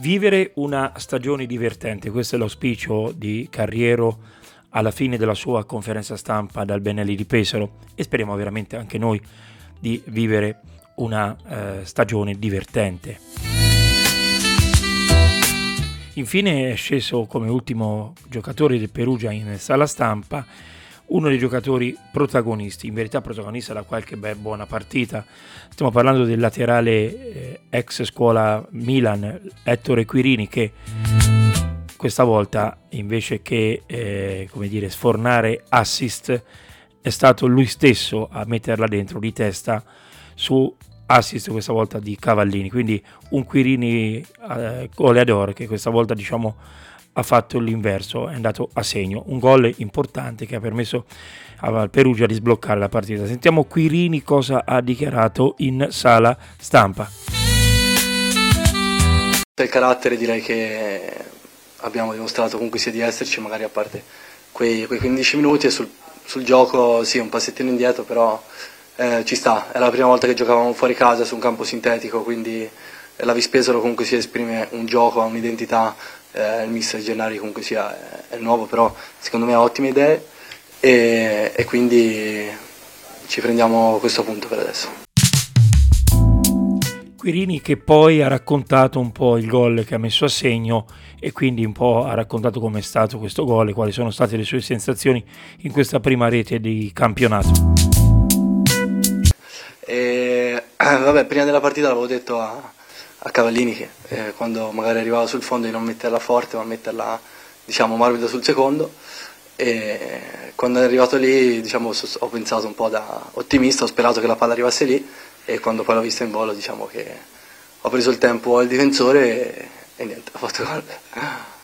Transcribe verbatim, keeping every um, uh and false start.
Vivere una stagione divertente, questo è l'auspicio di Carriero alla fine della sua conferenza stampa dal Benelli di Pesaro, e speriamo veramente anche noi di vivere una eh, stagione divertente. Infine è sceso come ultimo giocatore del Perugia in sala stampa uno dei giocatori protagonisti, in verità protagonista da qualche beh, buona partita. Stiamo parlando del laterale eh, ex scuola Milan, Ettore Quirini, che questa volta invece che eh, come dire, sfornare assist è stato lui stesso a metterla dentro di testa su assist questa volta di Cavallini, quindi un Quirini eh, goleador che questa volta diciamo ha fatto l'inverso, è andato a segno, un gol importante che ha permesso al Perugia di sbloccare la partita. Sentiamo Quirini cosa ha dichiarato in sala stampa. Per carattere direi che abbiamo dimostrato comunque sia di esserci, magari a parte quei, quei quindici minuti, e sul, sul gioco sì un passettino indietro, però eh, ci sta, è la prima volta che giocavamo fuori casa su un campo sintetico, quindi la Vispesaro comunque si esprime un gioco, ha un'identità. Eh, il mister Gennari comunque sia è, è nuovo, però secondo me ha ottime idee e, e quindi ci prendiamo questo punto per adesso. Quirini che poi ha raccontato un po' il gol che ha messo a segno e quindi un po' ha raccontato come è stato questo gol e quali sono state le sue sensazioni in questa prima rete di campionato. E, vabbè, prima della partita l'avevo detto a a Cavallini che eh, quando magari arrivava sul fondo di non metterla forte ma metterla diciamo morbida sul secondo, e quando è arrivato lì diciamo ho pensato un po' da ottimista, ho sperato che la palla arrivasse lì, e quando poi l'ho vista in volo diciamo che ho preso il tempo al difensore e, e niente, ho fatto gol.